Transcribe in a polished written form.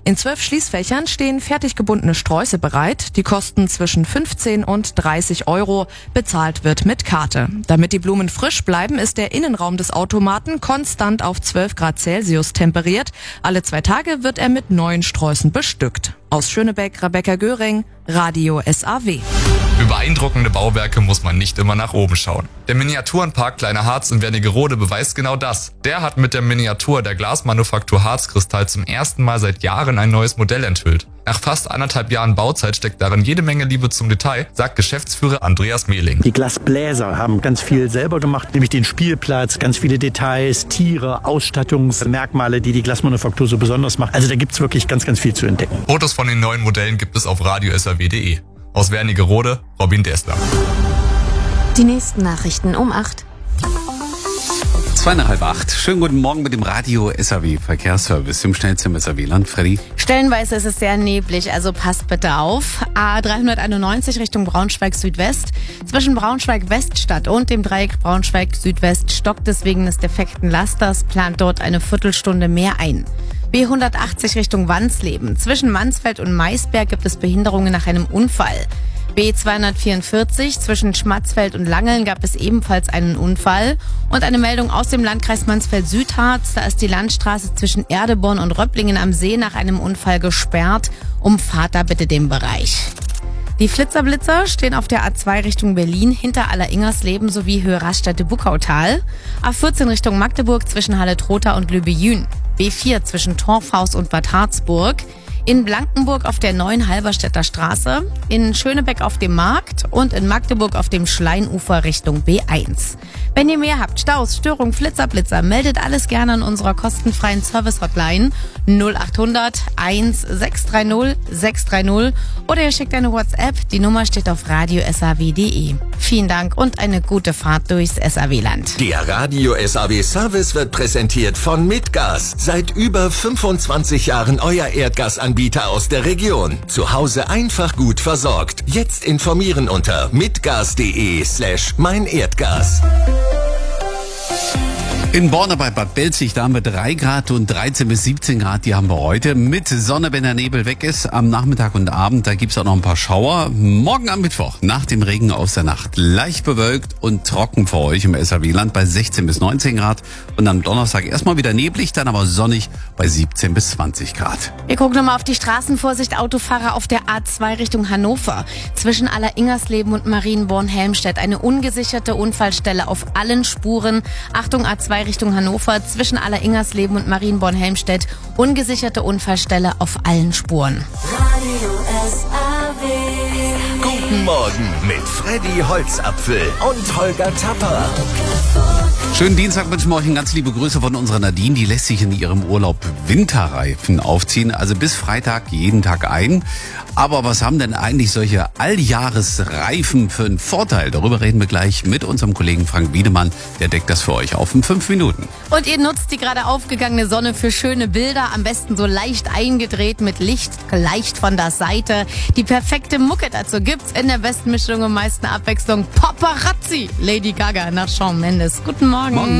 In 12 Schließfächern stehen fertig gebundene Sträuße bereit. Die kosten zwischen 15 und 30 Euro. Bezahlt wird mit Karte. Damit die Blumen frisch bleiben, ist der Innenraum des Automaten konstant auf 12 Grad Celsius temperiert. Alle 2 Tage wird er mit neuen Sträußen bestückt. Aus Schönebeck, Rebecca Göring, Radio SAW. Für beeindruckende Bauwerke muss man nicht immer nach oben schauen. Der Miniaturenpark Kleiner Harz in Wernigerode beweist genau das. Der hat mit der Miniatur der Glasmanufaktur Harzkristall zum ersten Mal seit Jahren ein neues Modell enthüllt. Nach fast 1,5 Jahren Bauzeit steckt darin jede Menge Liebe zum Detail, sagt Geschäftsführer Andreas Mehling. Die Glasbläser haben ganz viel selber gemacht, nämlich den Spielplatz, ganz viele Details, Tiere, Ausstattungsmerkmale, die Glasmanufaktur so besonders macht. Also da gibt's wirklich ganz, ganz viel zu entdecken. Fotos von den neuen Modellen gibt es auf radiosaw.de. Aus Wernigerode, Robin Dessler. Die nächsten Nachrichten um 8. 7:30. Schönen guten Morgen mit dem Radio SAW Verkehrsservice im schnellsten SAW-Land. Freddy? Stellenweise ist es sehr neblig, also passt bitte auf. A391 Richtung Braunschweig Südwest. Zwischen Braunschweig Weststadt und dem Dreieck Braunschweig Südwest stockt es wegen des defekten Lasters, plant dort eine Viertelstunde mehr ein. B180 Richtung Wansleben. Zwischen Mansfeld und Maisberg gibt es Behinderungen nach einem Unfall. B244 zwischen Schmatzfeld und Langeln gab es ebenfalls einen Unfall. Und eine Meldung aus dem Landkreis Mansfeld-Südharz. Da ist die Landstraße zwischen Erdeborn und Röpplingen am See nach einem Unfall gesperrt. Umfahrt da bitte den Bereich. Die Flitzerblitzer stehen auf der A2 Richtung Berlin hinter Alleringersleben sowie Höhe Raststätte-Buckautal. A14 Richtung Magdeburg zwischen Halle-Trotha und Lübejün. B4 zwischen Torfhaus und Bad Harzburg. In Blankenburg auf der neuen Halberstädter Straße, in Schönebeck auf dem Markt und in Magdeburg auf dem Schleinufer Richtung B1. Wenn ihr mehr habt, Staus, Störung, Flitzer, meldet alles gerne an unserer kostenfreien Service-Hotline 0800 1630 630 oder ihr schickt eine WhatsApp, die Nummer steht auf radiosaw.de. Vielen Dank und eine gute Fahrt durchs SAW-Land. Der Radio SAW Service wird präsentiert von Mitgas. Seit über 25 Jahren euer Erdgasanbieter aus der Region. Zu Hause einfach gut versorgt. Jetzt informieren unter mitgas.de/meinerdgas. In Borna bei Bad Belzig, da haben wir 3 Grad und 13 bis 17 Grad, die haben wir heute. Mit Sonne, wenn der Nebel weg ist. Am Nachmittag und Abend, da gibt's auch noch ein paar Schauer. Morgen am Mittwoch, nach dem Regen aus der Nacht, leicht bewölkt und trocken für euch im SAW-Land bei 16 bis 19 Grad. Und am Donnerstag erstmal wieder neblig, dann aber sonnig bei 17 bis 20 Grad. Wir gucken nochmal auf die Straßenvorsicht. Autofahrer auf der A2 Richtung Hannover. Zwischen Alleringersleben und Marienborn-Helmstedt eine ungesicherte Unfallstelle auf allen Spuren. Achtung, A2 Richtung Hannover. Zwischen Alleringersleben und Marienborn-Helmstedt ungesicherte Unfallstelle auf allen Spuren. Guten Morgen mit Freddy Holzapfel und Holger Tapper. Schönen Dienstag wünschen wir euch ganz liebe Grüße von unserer Nadine. Die lässt sich in ihrem Urlaub Winterreifen aufziehen. Also bis Freitag jeden Tag ein. Aber was haben denn eigentlich solche Alljahresreifen für einen Vorteil? Darüber reden wir gleich mit unserem Kollegen Frank Wiedemann. Der deckt das für euch auf in 5 Minuten. Und ihr nutzt die gerade aufgegangene Sonne für schöne Bilder. Am besten so leicht eingedreht mit Licht, leicht von der Seite. Die perfekte Mucke dazu gibt's in der besten Mischung und meisten Abwechslung. Paparazzi, Lady Gaga nach Shawn Mendes. Guten Morgen.